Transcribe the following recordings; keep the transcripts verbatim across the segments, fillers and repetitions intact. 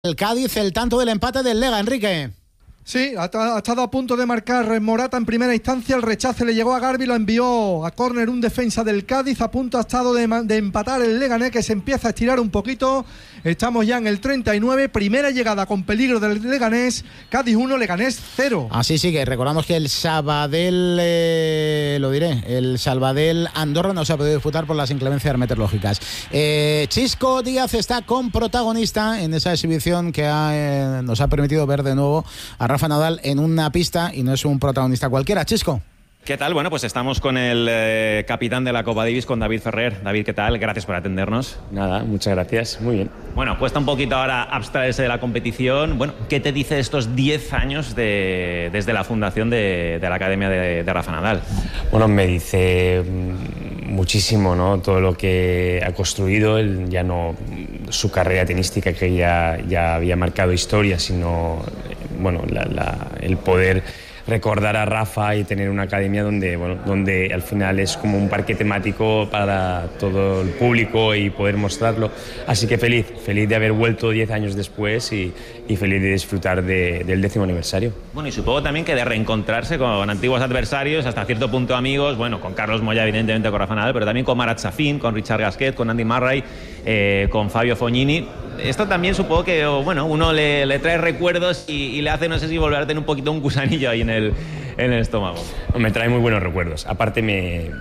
El Cádiz, el tanto del empate del Lega, Enrique. Sí, ha, ha estado a punto de marcar Morata en primera instancia, el rechace le llegó a Garbi, lo envió a córner un defensa del Cádiz, a punto ha estado de, de empatar el Leganés, que se empieza a estirar un poquito. Estamos ya en el treinta y nueve, primera llegada con peligro del Leganés, Cádiz uno, Leganés cero. Así sigue, recordamos que el Sabadell, eh, lo diré, el Sabadell Andorra no se ha podido disputar por las inclemencias meteorológicas. Eh, Chisco Díaz está con protagonista en esa exhibición que ha, eh, nos ha permitido ver de nuevo a Rafa Nadal en una pista, y no es un protagonista cualquiera. Chisco. ¿Qué tal? Bueno, pues estamos con el eh, capitán de la Copa Davis, con David Ferrer. David, ¿qué tal? Gracias por atendernos. Nada, muchas gracias. Muy bien. Bueno, cuesta un poquito ahora abstraerse de la competición. Bueno, ¿qué te dice estos diez años de, desde la fundación de, de la Academia de, de Rafa Nadal? Bueno, me dice muchísimo, ¿no? Todo lo que ha construido, él, ya no su carrera tenística, que ya, ya había marcado historia, sino bueno, la, la, el poder recordar a Rafa y tener una academia donde, bueno, donde al final es como un parque temático para todo el público y poder mostrarlo. Así que feliz, feliz de haber vuelto diez años después y, y feliz de disfrutar de, del décimo aniversario. Bueno, y supongo también que de reencontrarse con antiguos adversarios, hasta cierto punto amigos, bueno, con Carlos Moya, evidentemente, con Rafa Nadal, pero también con Marat Safin, con Richard Gasquet, con Andy Murray, eh, con Fabio Fognini. Esto también supongo que, bueno, uno le, le trae recuerdos y, y le hace, no sé si volver a tener un poquito un gusanillo ahí en el, en el estómago. Me trae muy buenos recuerdos. Aparte me,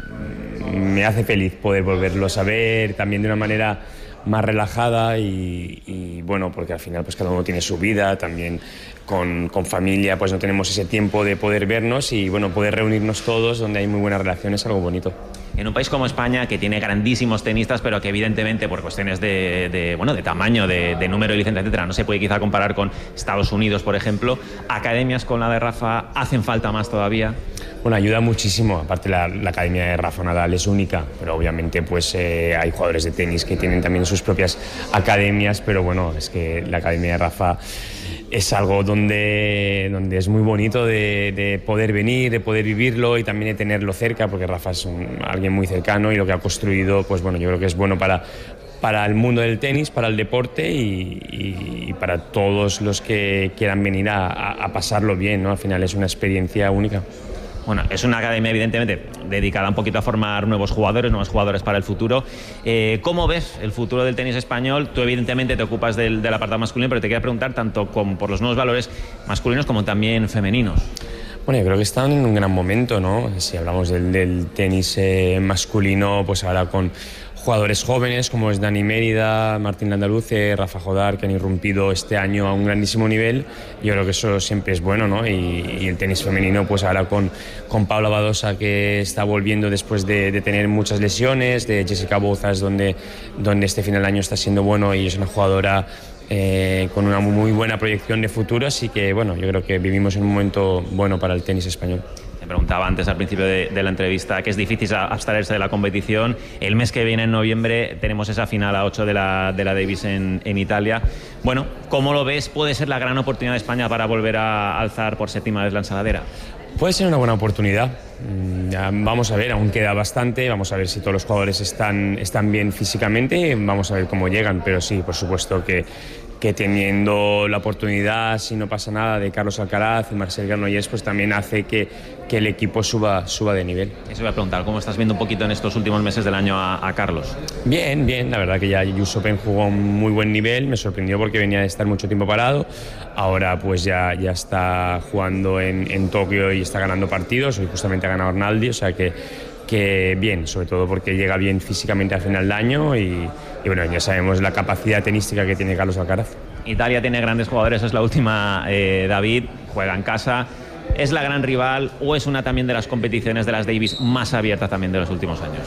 me hace feliz poder volverlos a ver también de una manera más relajada y, y bueno, porque al final pues cada uno tiene su vida, también con, con familia pues no tenemos ese tiempo de poder vernos y bueno, poder reunirnos todos donde hay muy buenas relaciones es algo bonito. En un país como España, que tiene grandísimos tenistas, pero que evidentemente por cuestiones de, de, bueno, de tamaño, de, de número de licencias, etcétera, no se puede quizá comparar con Estados Unidos, por ejemplo, academias con la de Rafa hacen falta más todavía. Bueno, ayuda muchísimo. Aparte la, la academia de Rafa Nadal es única, pero obviamente pues eh, hay jugadores de tenis que tienen también sus propias academias, pero bueno, es que la academia de Rafa es algo donde, donde es muy bonito de, de poder venir, de poder vivirlo y también de tenerlo cerca, porque Rafa es un, alguien muy cercano y lo que ha construido, pues bueno, yo creo que es bueno para, para el mundo del tenis, para el deporte y, y, y para todos los que quieran venir a, a, a pasarlo bien, ¿no? Al final es una experiencia única. Bueno, es una academia evidentemente dedicada un poquito a formar nuevos jugadores, nuevos jugadores para el futuro. Eh, ¿Cómo ves el futuro del tenis español? Tú evidentemente te ocupas del, del apartado masculino, pero te quería preguntar tanto con, por los nuevos valores masculinos como también femeninos. Bueno, yo creo que están en un gran momento, ¿no? Si hablamos del, del tenis eh, masculino, pues ahora con jugadores jóvenes como es Dani Mérida, Martín Landaluce, Rafa Jodar, que han irrumpido este año a un grandísimo nivel. Yo creo que eso siempre es bueno, ¿no? Y, y el tenis femenino, pues ahora con, con Paula Badosa, que está volviendo después de, de tener muchas lesiones, de Jessica Bouzas, donde, donde este final de año está siendo bueno y es una jugadora eh, con una muy buena proyección de futuro. Así que, bueno, yo creo que vivimos en un momento bueno para el tenis español. Preguntaba antes al principio de, de la entrevista que es difícil abstraerse de la competición. El mes que viene, en noviembre, tenemos esa final a ocho de la, de la Davis en, en Italia. Bueno, ¿cómo lo ves? ¿Puede ser la gran oportunidad de España para volver a alzar por séptima vez la ensaladera? Puede ser una buena oportunidad. Ya vamos a ver, aún queda bastante. Vamos a ver si todos los jugadores están, están bien físicamente. Vamos a ver cómo llegan, pero sí, por supuesto que que teniendo la oportunidad, si no pasa nada, de Carlos Alcaraz y Marcel Granollers, pues también hace que, que el equipo suba, suba de nivel. Eso voy a preguntar, ¿cómo estás viendo un poquito en estos últimos meses del año a, a Carlos? Bien, bien, la verdad que ya U S Open jugó a un muy buen nivel, me sorprendió porque venía de estar mucho tiempo parado, ahora pues ya, ya está jugando en, en Tokio y está ganando partidos, hoy justamente ha ganado Arnaldi, o sea que que bien, sobre todo porque llega bien físicamente al final del año y, y bueno, ya sabemos la capacidad tenística que tiene Carlos Alcaraz. Italia tiene grandes jugadores, es la última, eh, David, juega en casa, ¿es la gran rival o es una también de las competiciones de las Davis más abiertas también de los últimos años?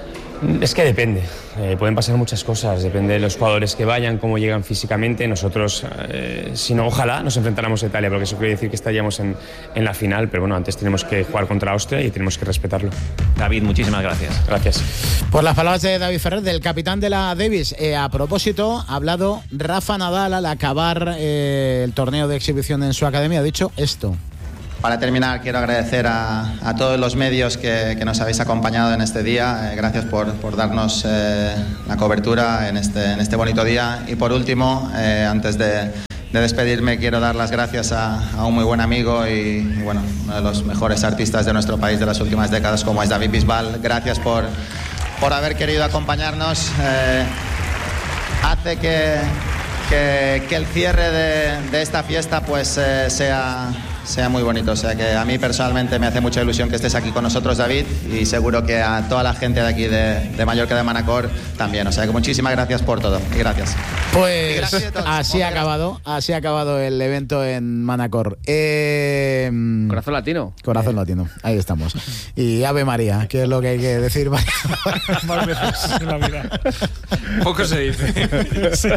Es que depende, eh, pueden pasar muchas cosas, depende de los jugadores que vayan, cómo llegan físicamente. Nosotros, eh, si no, ojalá nos enfrentáramos a Italia, porque eso quiere decir que estaríamos en, en la final, pero bueno, antes tenemos que jugar contra Austria y tenemos que respetarlo. David, muchísimas gracias. Gracias. Por las palabras de David Ferrer, del capitán de la Davis. Eh, a propósito, ha hablado Rafa Nadal al acabar eh, el torneo de exhibición en su academia, ha dicho esto. Para terminar, quiero agradecer a, a todos los medios que, que nos habéis acompañado en este día. Eh, gracias por, por darnos eh, la cobertura en este, en este bonito día. Y por último, eh, antes de, de despedirme, quiero dar las gracias a, a un muy buen amigo y, y bueno, uno de los mejores artistas de nuestro país de las últimas décadas, como es David Bisbal. Gracias por, por haber querido acompañarnos. Eh, hace que, que, que el cierre de, de esta fiesta pues eh, sea... sea muy bonito, o sea que a mí personalmente me hace mucha ilusión que estés aquí con nosotros, David, y seguro que a toda la gente de aquí de, de Mallorca, de Manacor también, o sea que muchísimas gracias por todo y gracias. Pues y gracias así ha acabado, así ha acabado el evento en Manacor. Eh, Corazón latino. Corazón eh. latino, ahí estamos. Y Ave María, que es lo que hay que decir más veces en la vida. Poco se dice. Sí.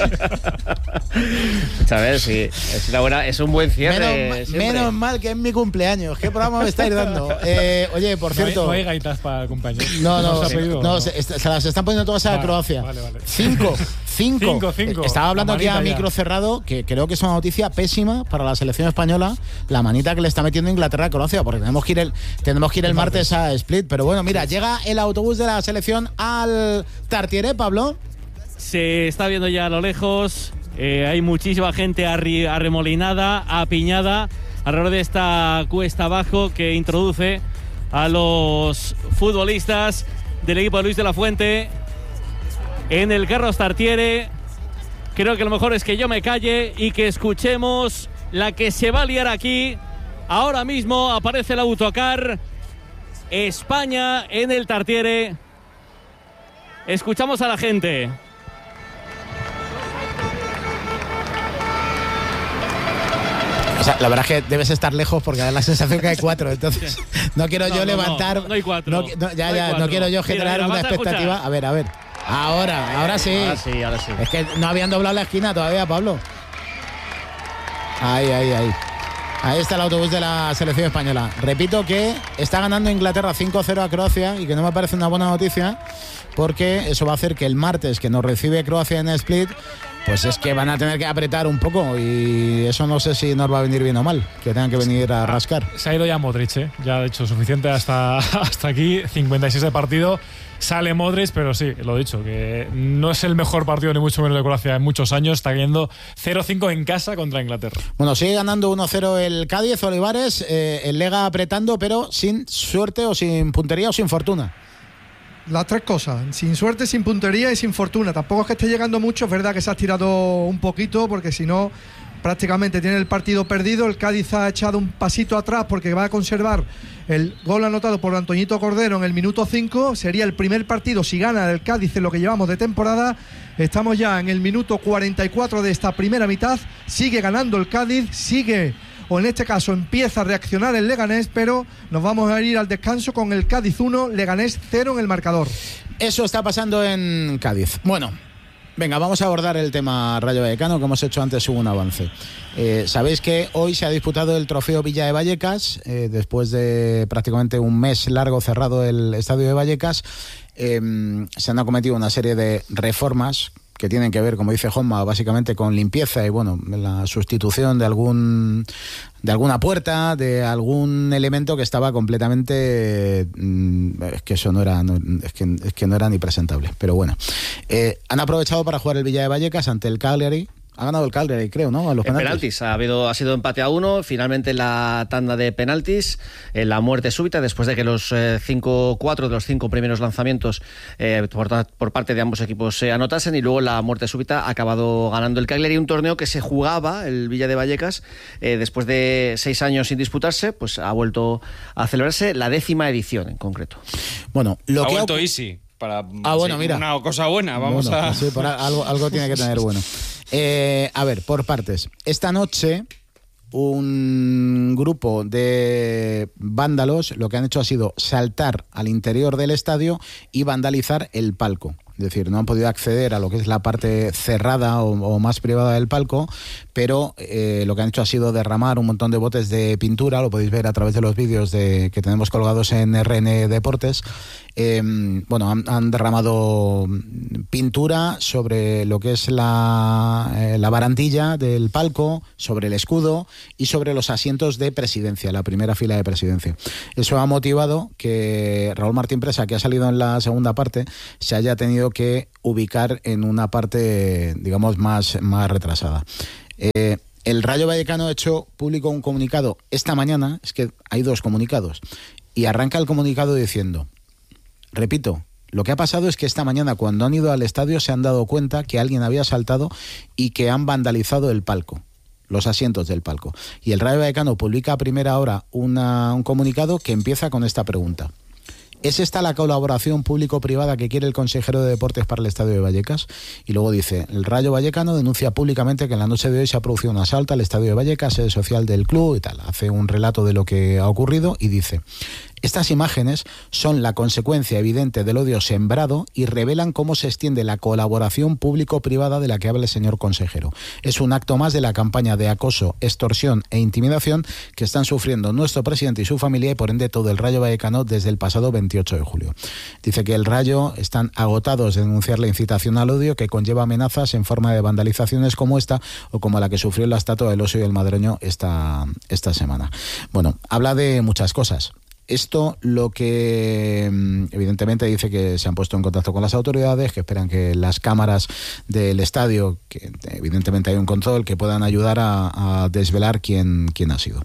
¿Sabes? Sí, es, una buena, es un buen cierre. Menos, menos mal que es mi cumpleaños. ¿Qué programa me estáis dando? Eh, oye, por cierto. No hay, no hay gaitas para el cumpleaños. No, no, no, sí, pedido, no no. Se, se las están poniendo todas a vale, Croacia. Vale, vale. Cinco. Cinco. Cinco, cinco. Estaba hablando aquí a ya. micro cerrado, que creo que es una noticia pésima para la selección española, la manita que le está metiendo Inglaterra a Croacia, porque tenemos que ir el, tenemos que ir el, el martes, martes a Split. Pero bueno, mira, llega el autobús de la selección al Tartiere, Pablo. Se está viendo ya a lo lejos. Eh, hay muchísima gente arri- arremolinada, apiñada alrededor de esta cuesta abajo que introduce a los futbolistas del equipo de Luis de la Fuente en el Carlos Tartiere. Creo que lo mejor es que yo me calle y que escuchemos la que se va a liar aquí. Ahora mismo aparece el autocar. España en el Tartiere. Escuchamos a la gente. O sea, la verdad es que debes estar lejos porque da la sensación que hay cuatro, entonces no quiero no, yo no, levantar. No, no hay cuatro. No, no, ya, no, ya, no quiero yo generar mira, mira, una expectativa. A, a ver, a ver. Ahora, ahora sí. Ahora sí, ahora sí. Es que no habían doblado la esquina todavía, Pablo. Ahí, ahí, ahí. Ahí está el autobús de la selección española. Repito que está ganando Inglaterra cinco cero a Croacia y que no me parece una buena noticia porque eso va a hacer que el martes que nos recibe Croacia en Split, pues es que van a tener que apretar un poco y eso no sé si nos va a venir bien o mal, que tengan que venir a rascar. Se ha ido ya Modric, ¿eh? Ya ha hecho suficiente hasta, hasta aquí, cincuenta y seis de partido. Sale Modric, pero sí, lo he dicho, que no es el mejor partido ni mucho menos de Croacia en muchos años. Está cayendo cero cinco en casa contra Inglaterra. Bueno, sigue ganando uno cero el Cádiz, Olivares, eh, el Lega apretando, pero sin suerte o sin puntería o sin fortuna. Las tres cosas, sin suerte, sin puntería y sin fortuna. Tampoco es que esté llegando mucho, es verdad que se ha tirado un poquito, porque si no, prácticamente tiene el partido perdido. El Cádiz ha echado un pasito atrás porque va a conservar el gol anotado por Antoñito Cordero en el minuto cinco. Sería el primer partido si gana el Cádiz en lo que llevamos de temporada. Estamos ya en el minuto cuarenta y cuatro de esta primera mitad. Sigue ganando el Cádiz, sigue, o en este caso empieza a reaccionar el Leganés, pero nos vamos a ir al descanso con el Cádiz uno, Leganés cero en el marcador. Eso está pasando en Cádiz. Bueno, venga, vamos a abordar el tema Rayo Vallecano, que hemos hecho antes un avance. Eh, Sabéis que hoy se ha disputado el trofeo Villa de Vallecas, eh, después de prácticamente un mes largo cerrado el estadio de Vallecas. Eh, se han acometido una serie de reformas que tienen que ver, como dice Juanma, básicamente con limpieza y bueno, la sustitución de algún de alguna puerta, de algún elemento que estaba completamente mmm, es que eso no era no, es, que, es que no era ni presentable, pero bueno, eh, han aprovechado para jugar el Villa de Vallecas ante el Cagliari. Ha ganado el Cagliari, creo, ¿no? A los en penaltis. penaltis. Ha, habido, ha sido empate a uno. Finalmente la tanda de penaltis, eh, la muerte súbita, después de que los eh, cinco, cuatro de los cinco primeros lanzamientos eh, por, por parte de ambos equipos se anotasen, y luego la muerte súbita ha acabado ganando el Cagliari, un torneo que se jugaba, el Villa de Vallecas, eh, después de seis años sin disputarse, pues ha vuelto a celebrarse la décima edición en concreto. Bueno, lo ha que vuelto ha... Easy. Para, ah, bueno, sí, mira. Una cosa buena, vamos bueno, a... Sí, para, algo, algo tiene que tener bueno. Eh, a ver, por partes. Esta noche, un grupo de vándalos lo que han hecho ha sido saltar al interior del estadio y vandalizar el palco. Es decir, no han podido acceder a lo que es la parte cerrada o, o más privada del palco, pero eh, lo que han hecho ha sido derramar un montón de botes de pintura, lo podéis ver a través de los vídeos de, que tenemos colgados en R N Deportes, eh, bueno, han, han derramado pintura sobre lo que es la, eh, la barandilla del palco, sobre el escudo y sobre los asientos de presidencia, la primera fila de presidencia. Eso ha motivado que Raúl Martín Presa, que ha salido en la segunda parte, se haya tenido que ubicar en una parte, digamos, más, más retrasada. Eh, el Rayo Vallecano ha hecho público un comunicado esta mañana, es que hay dos comunicados, y arranca el comunicado diciendo, repito, lo que ha pasado es que esta mañana cuando han ido al estadio se han dado cuenta que alguien había saltado y que han vandalizado el palco, los asientos del palco. Y el Rayo Vallecano publica a primera hora una, un comunicado que empieza con esta pregunta. ¿Es esta la colaboración público-privada que quiere el consejero de Deportes para el Estadio de Vallecas? Y luego dice, el Rayo Vallecano denuncia públicamente que en la noche de hoy se ha producido un asalto al Estadio de Vallecas, sede social del club y tal. Hace un relato de lo que ha ocurrido y dice... Estas imágenes son la consecuencia evidente del odio sembrado y revelan cómo se extiende la colaboración público-privada de la que habla el señor consejero. Es un acto más de la campaña de acoso, extorsión e intimidación que están sufriendo nuestro presidente y su familia y por ende todo el Rayo Vallecano desde el pasado veintiocho de julio. Dice que el Rayo están agotados de denunciar la incitación al odio que conlleva amenazas en forma de vandalizaciones como esta o como la que sufrió la estatua del Oso y el Madroño esta, esta semana. Bueno, habla de muchas cosas. Esto lo que evidentemente dice que se han puesto en contacto con las autoridades, que esperan que las cámaras del estadio, que evidentemente hay un control, que puedan ayudar a, a desvelar quién, quién ha sido.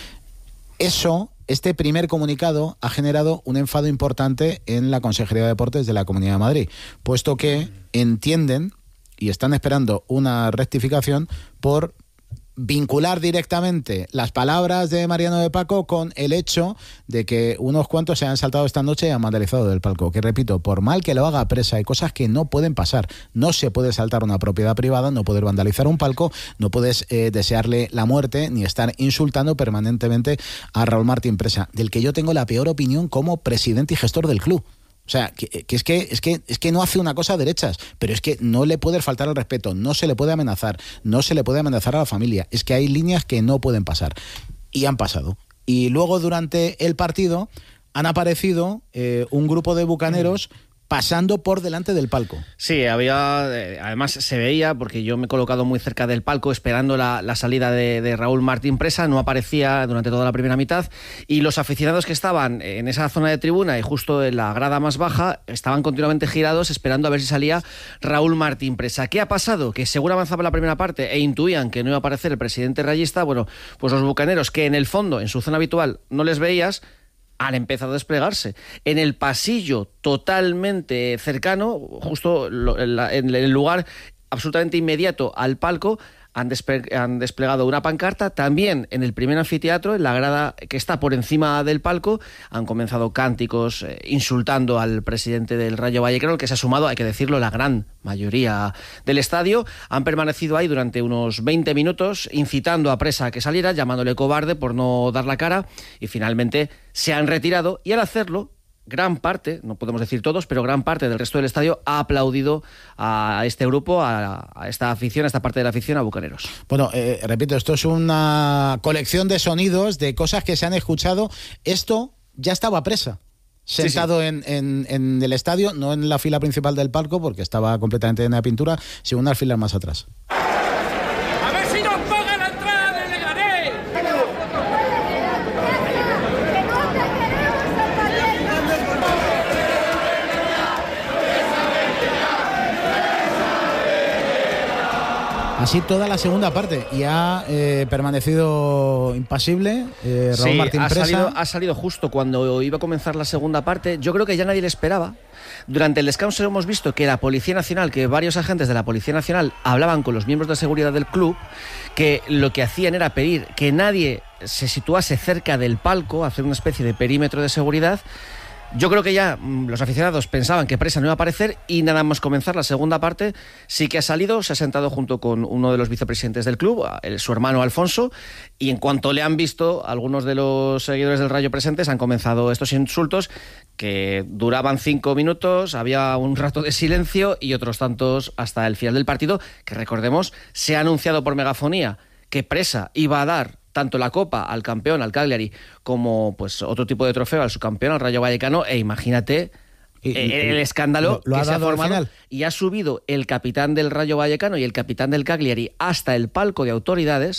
Eso, este primer comunicado ha generado un enfado importante en la Consejería de Deportes de la Comunidad de Madrid, puesto que entienden y están esperando una rectificación por vincular directamente las palabras de Mariano de Paco con el hecho de que unos cuantos se han saltado esta noche y han vandalizado del palco. Que repito, por mal que lo haga Presa, hay cosas que no pueden pasar. No se puede saltar una propiedad privada, no poder vandalizar un palco, no puedes eh, desearle la muerte ni estar insultando permanentemente a Raúl Martín Presa, del que yo tengo la peor opinión como presidente y gestor del club. O sea, que, que, es que es que es que no hace una cosa a derechas, pero es que no le puede faltar al respeto, no se le puede amenazar, no se le puede amenazar a la familia. Es que hay líneas que no pueden pasar. Y han pasado. Y luego durante el partido han aparecido eh, un grupo de bucaneros pasando por delante del palco. Sí, había, además se veía, porque yo me he colocado muy cerca del palco esperando la, la salida de, de Raúl Martín Presa, no aparecía durante toda la primera mitad, y los aficionados que estaban en esa zona de tribuna y justo en la grada más baja estaban continuamente girados esperando a ver si salía Raúl Martín Presa. ¿Qué ha pasado? Que según avanzaba la primera parte e intuían que no iba a aparecer el presidente rayista, bueno, pues los bucaneros, que en el fondo, en su zona habitual, no les veías, han empezado a desplegarse. En el pasillo totalmente cercano, justo en el lugar absolutamente inmediato al palco, han, despe- han desplegado una pancarta. También en el primer anfiteatro, en la grada que está por encima del palco, han comenzado cánticos eh, insultando al presidente del Rayo Vallecano, que se ha sumado, hay que decirlo, la gran mayoría del estadio. Han permanecido ahí durante unos veinte minutos, incitando a Presa a que saliera, llamándole cobarde por no dar la cara, y finalmente se han retirado, y al hacerlo, gran parte, no podemos decir todos, pero gran parte del resto del estadio ha aplaudido a este grupo, a, a esta afición, a esta parte de la afición, a Bucaneros. Bueno, eh, repito, esto es una colección de sonidos, de cosas que se han escuchado. Esto ya estaba Presa, sentado sí, sí. En, en, en el estadio, no en la fila principal del palco, porque estaba completamente llena de pintura, sino unas filas más atrás. ¡A ver si nos pagan la entrada de Leganés! Así toda la segunda parte, y ha eh, permanecido impasible eh, Raúl sí, Martín ha Presa. Salido, ha salido justo cuando iba a comenzar la segunda parte. Yo creo que ya nadie le esperaba. Durante el descanso hemos visto que la Policía Nacional, que varios agentes de la Policía Nacional hablaban con los miembros de seguridad del club, que lo que hacían era pedir que nadie se situase cerca del palco, hacer una especie de perímetro de seguridad. Yo creo que ya los aficionados pensaban que Presa no iba a aparecer, y nada más comenzar la segunda parte sí que ha salido, se ha sentado junto con uno de los vicepresidentes del club, el, su hermano Alfonso, y en cuanto le han visto, algunos de los seguidores del Rayo presentes han comenzado estos insultos que duraban cinco minutos, había un rato de silencio y otros tantos hasta el final del partido, que recordemos, se ha anunciado por megafonía que Presa iba a dar tanto la Copa al campeón, al Cagliari, como pues otro tipo de trofeo al subcampeón, al Rayo Vallecano, e imagínate Y, y, el escándalo lo, lo que ha se ha dado formado al final. Y ha subido el capitán del Rayo Vallecano y el capitán del Cagliari hasta el palco de autoridades.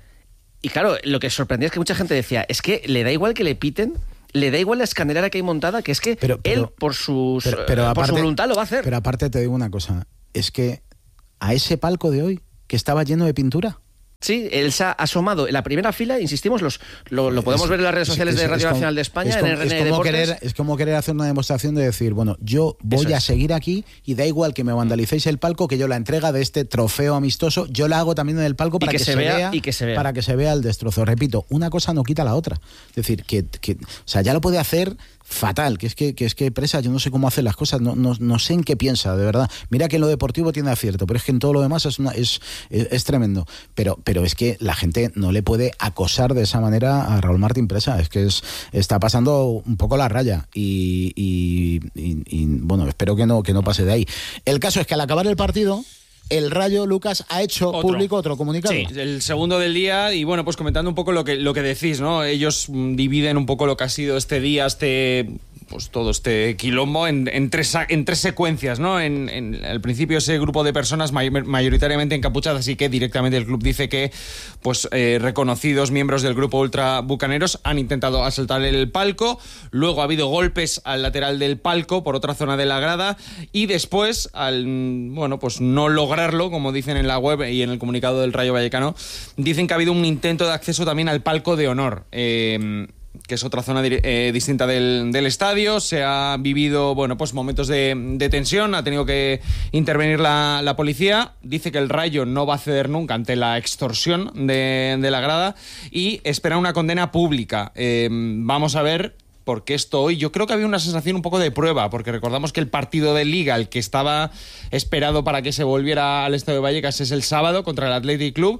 Y claro, lo que sorprendía es que mucha gente decía, es que le da igual que le piten, le da igual la escandalera que hay montada, que es que pero, pero, él por, sus, pero, pero por aparte, su voluntad lo va a hacer. Pero aparte te digo una cosa, es que a ese palco de hoy, que estaba lleno de pintura. Sí, él se ha asomado en la primera fila, insistimos, los, lo, lo podemos es, ver en las redes sociales es, de Radio es Nacional como, de España, es como, en R N es como Deportes. Querer, es como querer hacer una demostración de decir, bueno, yo voy a seguir aquí y da igual que me vandalicéis el palco, que yo la entrega de este trofeo amistoso, yo la hago también en el palco para que, que, se, vea, vea, y que se vea para que se vea el destrozo. Repito, una cosa no quita la otra. Es decir, que, que o sea, ya lo puede hacer fatal, que es que, que es que Presa, yo no sé cómo hace las cosas, no, no, no sé en qué piensa, de verdad. Mira que en lo deportivo tiene acierto, pero es que en todo lo demás es una, es, es, es tremendo. Pero, pero es que la gente no le puede acosar de esa manera a Raúl Martín Presa, es que es, está pasando un poco la raya y, y, y, y bueno, espero que no, que no pase de ahí. El caso es que al acabar el partido, el Rayo, Lucas, ha hecho otro. público otro comunicado. Sí, el segundo del día y bueno, pues comentando un poco lo que, lo que decís, ¿no? Ellos dividen un poco lo que ha sido este día, este... pues todo este quilombo en, en, tres, en tres secuencias, ¿no? En, en al principio ese grupo de personas may, mayoritariamente encapuchadas, así que directamente el club dice que pues eh, reconocidos miembros del grupo ultra bucaneros han intentado asaltar el palco, luego ha habido golpes al lateral del palco por otra zona de la grada y después al bueno pues no lograrlo, como dicen en la web y en el comunicado del Rayo Vallecano, dicen que ha habido un intento de acceso también al palco de honor. Eh, que es otra zona eh, distinta del, del estadio. Se ha vivido, bueno, pues momentos de, de tensión, ha tenido que intervenir la, la policía. Dice que el Rayo no va a ceder nunca ante la extorsión de, de la grada y espera una condena pública. Eh, vamos a ver, porque esto hoy, yo creo que había una sensación un poco de prueba, porque recordamos que el partido de Liga, el que estaba esperado para que se volviera al Estadio de Vallecas, es el sábado contra el Athletic Club.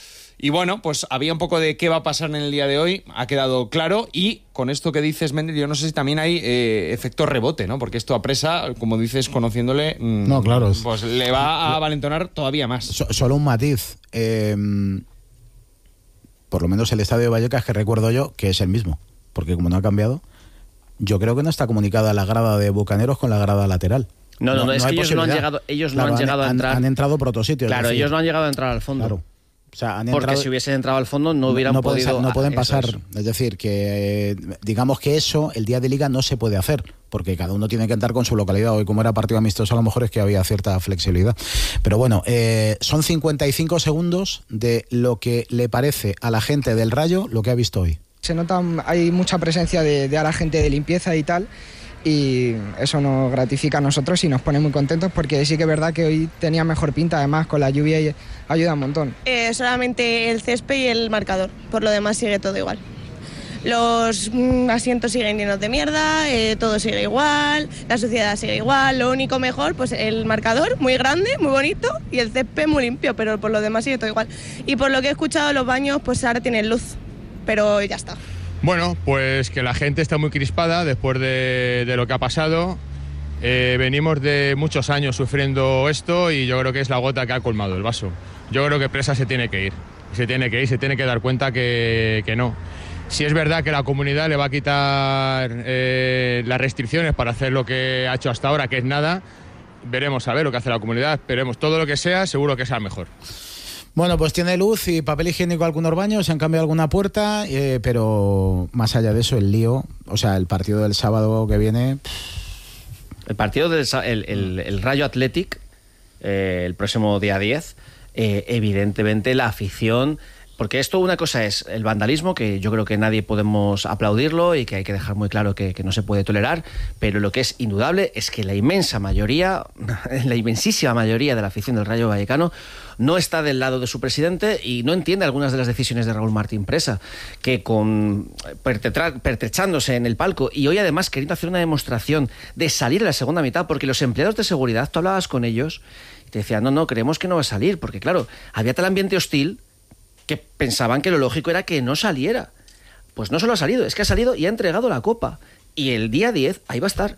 Y bueno, pues había un poco de qué va a pasar en el día de hoy, ha quedado claro, y con esto que dices, Méndez, yo no sé si también hay eh, efecto rebote, ¿no? Porque esto a Presa, como dices, conociéndole, mmm, no, claro, pues le va a valentonar todavía más. So, solo un matiz, eh, por lo menos el estadio de Vallecas que recuerdo yo, que es el mismo, porque como no ha cambiado, yo creo que no está comunicada la grada de Bucaneros con la grada lateral. No, no, no, no es no que ellos no han llegado, ellos claro, no han llegado han, a entrar. Han entrado por otro sitio. Claro, decir, ellos no han llegado a entrar al fondo. Claro. O sea, han porque entrado, si hubiesen entrado al fondo no hubieran no podido... Pueden, no pueden pasar, es. es decir, que eh, digamos que eso el día de Liga no se puede hacer, porque cada uno tiene que entrar con su localidad. Hoy como era partido amistoso a lo mejor es que había cierta flexibilidad. Pero bueno, eh, son cincuenta y cinco segundos de lo que le parece a la gente del Rayo lo que ha visto hoy. Se nota, hay mucha presencia de, de a la gente de limpieza y tal, y eso nos gratifica a nosotros y nos pone muy contentos porque sí que es verdad que hoy tenía mejor pinta, además con la lluvia y ayuda un montón. Eh, solamente el césped y el marcador, por lo demás sigue todo igual. Los mm, asientos siguen llenos de mierda, eh, todo sigue igual, la suciedad sigue igual, lo único mejor, pues el marcador muy grande, muy bonito y el césped muy limpio, pero por lo demás sigue todo igual. Y por lo que he escuchado, los baños pues ahora tienen luz, pero ya está. Bueno, pues que la gente está muy crispada después de, de lo que ha pasado. Eh, venimos de muchos años sufriendo esto y yo creo que es la gota que ha colmado el vaso. Yo creo que Presa se tiene que ir, se tiene que ir, se tiene que dar cuenta que, que no. Si es verdad que la comunidad le va a quitar eh, las restricciones para hacer lo que ha hecho hasta ahora, que es nada, veremos a ver lo que hace la comunidad, esperemos todo lo que sea, seguro que sea mejor. Bueno, pues tiene luz y papel higiénico algunos baños, se han cambiado alguna puerta, eh, pero más allá de eso, el lío, o sea, el partido del sábado que viene... El partido del el, el, el Rayo Athletic, eh, el próximo día diez, eh, evidentemente la afición... Porque esto, una cosa es el vandalismo, que yo creo que nadie podemos aplaudirlo y que hay que dejar muy claro que, que no se puede tolerar, pero lo que es indudable es que la inmensa mayoría, la inmensísima mayoría de la afición del Rayo Vallecano no está del lado de su presidente y no entiende algunas de las decisiones de Raúl Martín Presa, que con pertetra, pertrechándose en el palco y hoy además queriendo hacer una demostración de salir en la segunda mitad, porque los empleados de seguridad, tú hablabas con ellos y te decían, no, no, creemos que no va a salir, porque claro, había tal ambiente hostil que pensaban que lo lógico era que no saliera. Pues no solo ha salido, es que ha salido y ha entregado la copa. Y el día diez ahí va a estar.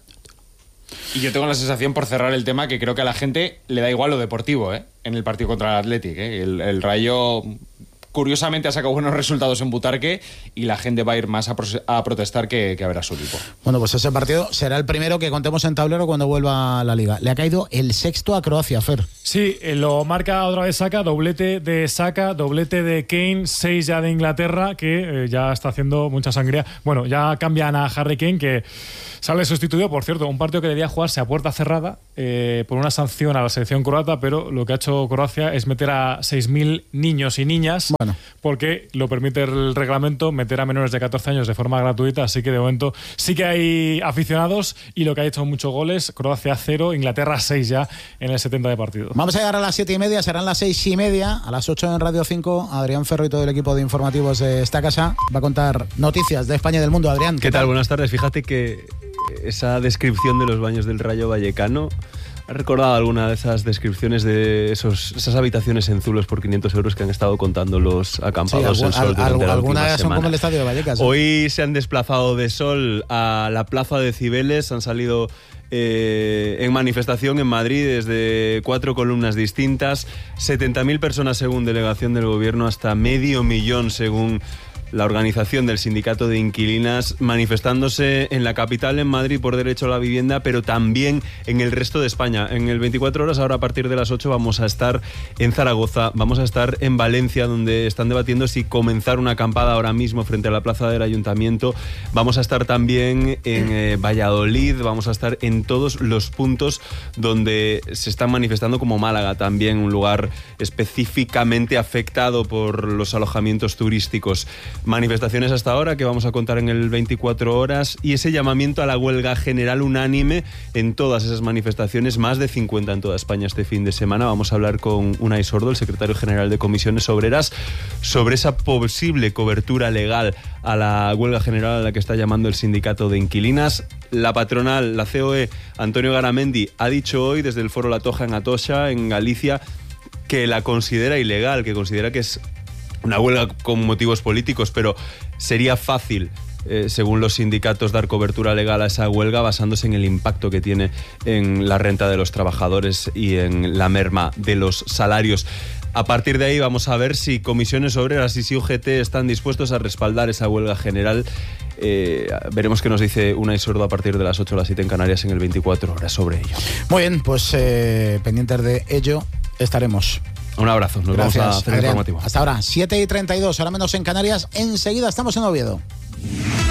Y yo tengo la sensación, por cerrar el tema, que creo que a la gente le da igual lo deportivo, ¿eh? En el partido contra el Athletic, ¿eh? El, el Rayo curiosamente ha sacado buenos resultados en Butarque y la gente va a ir más a, pro- a protestar que, que a ver a su equipo. Bueno, pues ese partido será el primero que contemos en tablero cuando vuelva a la Liga. Le ha caído el sexto a Croacia, Fer. Sí, eh, lo marca otra vez Saka, doblete de Saka, doblete de Kane, seis ya de Inglaterra, que eh, ya está haciendo mucha sangría. Bueno, ya cambian a Harry Kane, que sale sustituido, por cierto, un partido que debía jugarse a puerta cerrada eh, por una sanción a la selección croata, pero lo que ha hecho Croacia es meter a seis mil niños y niñas, bueno. porque lo permite el reglamento, meter a menores de catorce años de forma gratuita, así que de momento sí que hay aficionados y lo que ha hecho muchos goles, Croacia cero, Inglaterra seis ya en el setenta de partido. Vamos a llegar a las siete y media, serán las seis y media, a las ocho en Radio cinco, Adrián Ferro y todo el equipo de informativos de esta casa va a contar noticias de España y del mundo. Adrián, ¿qué, ¿qué tal? tal? Buenas tardes. Fíjate que esa descripción de los baños del Rayo Vallecano ¿has recordado alguna de esas descripciones de esos, esas habitaciones en Zulos por quinientos euros que han estado contando los acampados sí, en Sol durante al, la algunas última son semana? Como el estadio de Vallecas, ¿eh? Hoy se han desplazado de Sol a la Plaza de Cibeles, han salido eh, en manifestación en Madrid desde cuatro columnas distintas, setenta mil personas según delegación del gobierno, hasta medio millón según la organización del sindicato de inquilinas, manifestándose en la capital, en Madrid, por derecho a la vivienda, pero también en el resto de España. En el veinticuatro horas, ahora a partir de las ocho, vamos a estar en Zaragoza, vamos a estar en Valencia, donde están debatiendo si comenzar una acampada ahora mismo frente a la plaza del Ayuntamiento. Vamos a estar también en eh, Valladolid, vamos a estar en todos los puntos donde se están manifestando, como Málaga también, un lugar específicamente afectado por los alojamientos turísticos. Manifestaciones hasta ahora que vamos a contar en el veinticuatro horas y ese llamamiento a la huelga general unánime en todas esas manifestaciones, más de cincuenta en toda España este fin de semana. Vamos a hablar con Unai Sordo, el secretario general de Comisiones Obreras, sobre esa posible cobertura legal a la huelga general a la que está llamando el sindicato de inquilinas. La patronal, la C O E, Antonio Garamendi, ha dicho hoy desde el Foro La Toja en Atocha, en Galicia, que la considera ilegal, que considera que es una huelga con motivos políticos, pero sería fácil, eh, según los sindicatos, dar cobertura legal a esa huelga basándose en el impacto que tiene en la renta de los trabajadores y en la merma de los salarios. A partir de ahí vamos a ver si Comisiones Obreras y si U G T están dispuestos a respaldar esa huelga general. Eh, veremos qué nos dice Unai Sordo a partir de las ocho a las siete en Canarias en el veinticuatro horas sobre ello. Muy bien, pues eh, pendientes de ello estaremos. Un abrazo, nos Gracias, vamos a hacer Adrián. informativo. Hasta ahora, siete y treinta y dos, ahora menos en Canarias. Enseguida estamos en Oviedo.